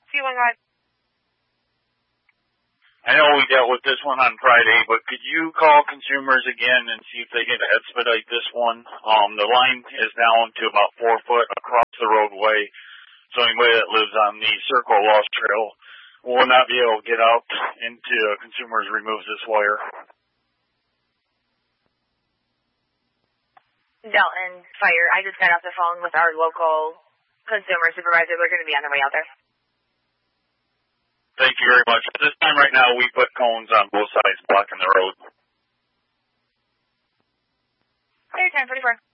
211. I know we dealt with this one on Friday, but could you call consumers again and see if they can expedite this one? The line is down to about 4 foot across the roadway, so anybody that lives on the Circle Lost Trail will not be able to get out until consumers removes this wire. Dalton Fire. I just got off the phone with our local consumer supervisor. They're going to be on their way out there. Thank you very much. At this time right now, we put cones on both sides blocking the road. Clear 1044.